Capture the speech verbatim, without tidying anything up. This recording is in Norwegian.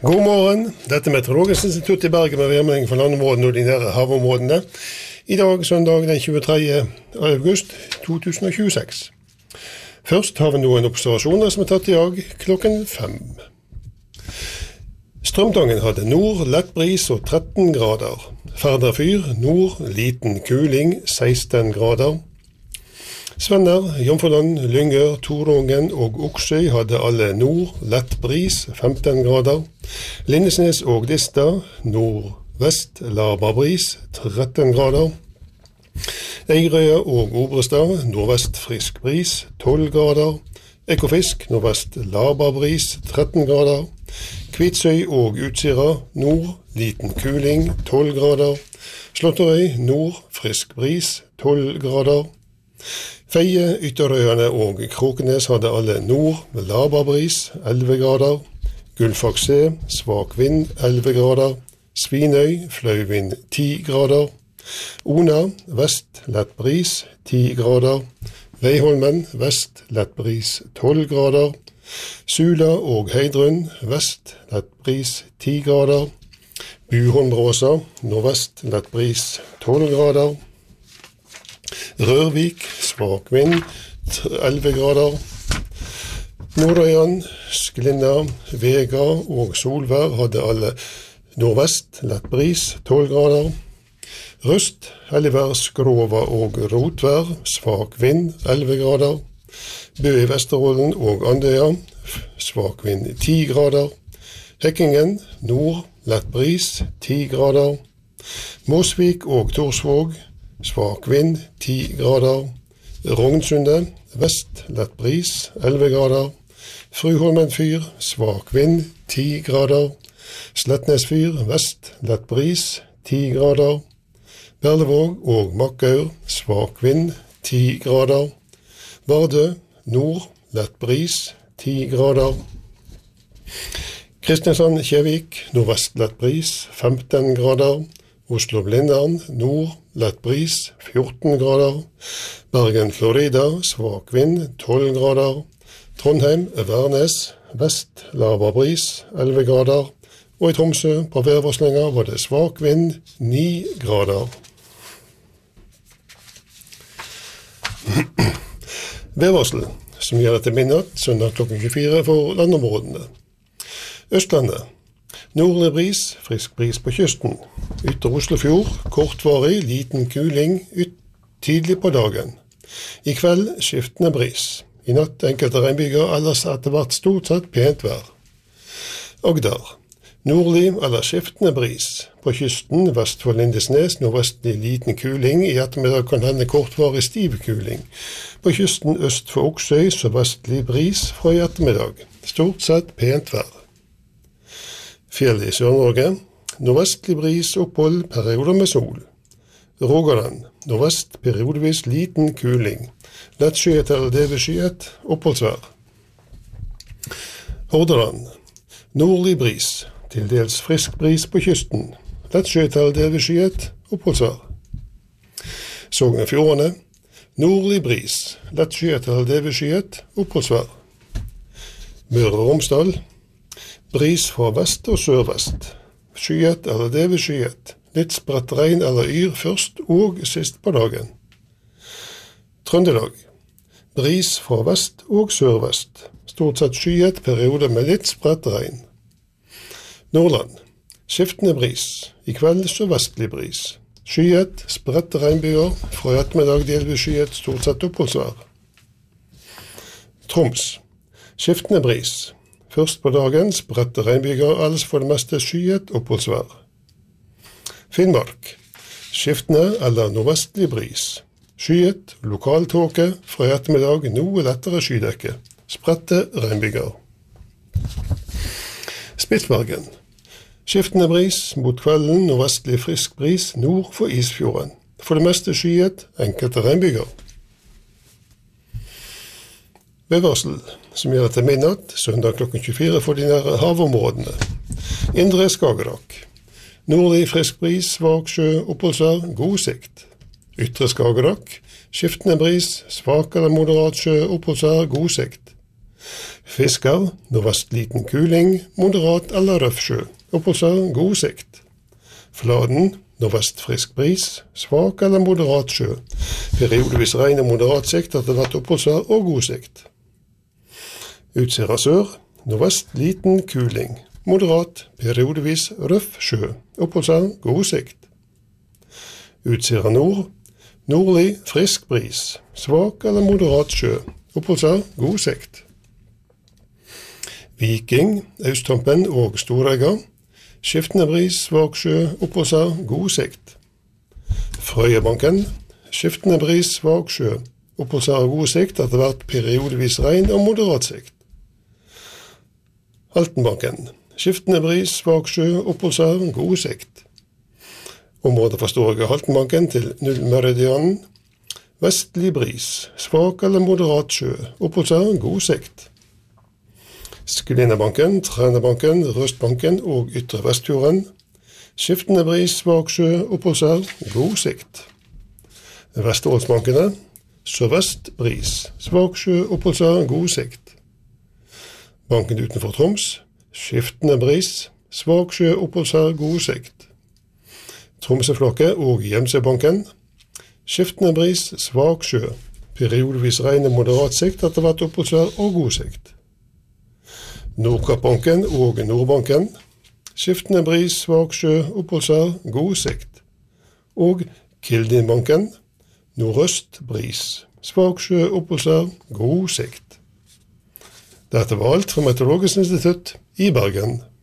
God morgen, dette er Meteorologisk institutt i Bergen med værmelding for landområdene og de nære havområdene. I dag, søndag den tjuetredje august to tusen og tjueseks. Først har vi noen observasjoner som er tatt i dag klokken fem. Strømtangen hadde nord, lett bris og tretten grader. Færderfyr, nord, liten kuling, seksten grader. Svenner, Jomfruland, Lyngør, Torungen og Oksøy hadde alle nord, lett bris, femten grader. Lindesnes og Dista, nordvest, laber bris, tretten grader. Eigrøya og Obrestad, nordvest frisk bris, tolv grader. Ekofisk, nordvest laber bris, tretten grader. Kvitsøy og Utsira, nord, liten kuling, tolv grader. Slåtterøy, nord, frisk bris, tolv grader. Feie, Ytterøyane og Krokenes hadde alle nord med laber bris, elleve grader. Gullfaks-C, svak vind, elleve grader. Svinøy, fløyvind, ti grader. Ona, vest, lett bris, ti grader. Veiholmen, vest, lett bris, tolv grader. Sula og Heidrun, vest, lett bris, ti grader. Buholmbråsa, nordvest, lett bris, tolv grader. Rørvik, svak vind, elleve grader. Nordøyan, Sklinna, Vega og Solvær hadde alle nordvest, lett bris, tolv grader. Røst, Hellevær, Skrova og Rotvær, svak vind, elleve grader. Bø i Vesterålen og Andøya, svak vind, ti grader. Hekkingen, nord, lett bris, ti grader. Måsvik og Torsvåg, svak vind, ti grader. Rognsundet, vest, lett bris, elleve grader. Fruholmen fyr, svak vind, ti grader. Slettnes fyr, vest, lett bris, ti grader. Berlevåg og Makkaur, svak vind, ti grader. Vardø, nord, lett bris, ti grader. Kristiansand-Kjevik, nordvest lett bris, femten grader. Oslo-Blindern, nord, lett bris, fjorten grader. Bergen-Florida, svak vind, tolv grader. Trondheim-Værnes, vest, laber bris, elleve grader. Og i Tromsø, på værvarslinga, var det svak vind, ni grader. Værvarsel, som gjelder til midnatt, søndag klokken tjuefire for landområdene. Østlandet. Nordlig bris, frisk bris på kysten. Ytre Oslofjord, kortvarig, liten kuling, yt tidlig på dagen. I kveld, skiftende bris. I natt enkelte regnbyger, ellers etter hvert stort sett pent vær. Agder. Nordlig eller skiftende bris. På kysten, vest for Lindesnes, nordvestlig liten kuling. I ettermiddag kan hende kortvarig stiv kuling. På kysten øst for Oksøy, så vestlig bris fra i ettermiddag. Stort sett pent vær. Fjell i Sør-Norge. Nordvestlig bris, opphold, perioder med sol. Rogaland. Nordvest, periodevis liten kuling. Lettskyet eller delvis oppholdsvær. Hordaland. Nordlig bris. Til dels frisk bris på kysten. Lettskyet eller delvis oppholdsvær. Sogn og Fjordane. Nordlig bris. Lettskyet eller delvis oppholdsvær. Møre og Romsdal. Bris fra vest og sørvest. Skyet eller delvis skyet. Litt spredt regn eller yr først og sist på dagen. Trøndelag. Bris fra vest og sørvest. Stort sett skyet, perioder med litt spredt regn. Nordland. Skiftende bris. I kveld så vestlig bris. Skyet, spredt regnbyger. Fra ettermiddag delvis skyet, stort sett oppholdsvær. Troms. Skiftende bris. Først på dagen spredte regnbyger, ellers for det meste skyet oppholdsvær. Finnmark. Skiftende eller nordvestlig bris. Skyet, lokal tåke, fra ettermiddag noe lettere skydekke. Spredte regnbyger. Spitsbergen. Skiftende bris, mot kvelden nordvestlig frisk bris nord for Isfjorden. For det meste skyet, enkelte regnbyger. Værvarsel, som gjelder til midnatt, søndag klokken tjuefire for de nære havområdene. Indre Skagerrak. Nordlig frisk bris, svak sjø, oppholdsvær, god sikt. Ytre Skagerrak. Skiftende bris, svak eller moderat sjø, oppholdsvær, god sikt. Fisker, nordvest liten kuling, moderat eller røff sjø. Oppholdsvær, god sikt. Fladen, nordvest frisk bris, svak eller moderat sjø. Periodevis regn og moderat sikt etter hvert oppholdsvær og god sikt. Utsira sør, nordvest liten kuling, moderat, periodevis røff sjø. Oppholdsvær, god sikt. Utsira nord, nordlig frisk bris, svak eller moderat sjø. Oppholdsvær, god sikt. Viking, Austhampen og Storegga. Skiftende bris, svak sjø, oppholdsvær, god sikt. Frøyebanken. Skiftende bris, svak sjø, oppholdsvær, god sikt etter hvert periodevis regn og moderat sikt. Haltenbanken. Skiftende bris, svak sjø, oppholdsvær, god sikt. Området fra Storegga Haltenbanken til nullmeridianen. Vestlig bris, svak eller moderat sjø, oppholdsvær, god sikt. Skulinnabanken, Trænabanken, Røstbanken og Ytre Vestfjorden. Skiftende bris, svak sjø, oppholdsvær, god sikt. Vesterålsbankene, sørvest bris, svak sjø, oppholdsvær, god sikt. Banken utenfor Troms, skiftende bris, svak sjø, oppholdsvær, god sikt. Tromsøflokket og Gjemsøbanken. Skiftende bris, svak sjø, periodevis regn og moderat sikt etter hvert oppholdsvær og god sikt. Nordkappbanken og Nordbanken. Skiftende bris, svak sjø, oppholdsvær, god sikt. Og Kildinbanken. Nordøst bris, svak sjø, oppholdsvær, god sikt. Dette var alt fra Meteorologisk institutt i Bergen.